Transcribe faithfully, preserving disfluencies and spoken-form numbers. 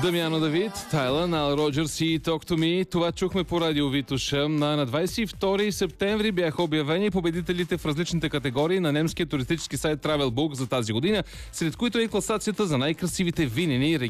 Дамяно Давид, Тайла, Найл Роджерс и Talk to Me. Това чухме по радио Витоша. На двадесет и втори септември бяха обявени победителите в различните категории на немския туристически сайт Travelbook за тази година, сред които е класацията за най-красивите винени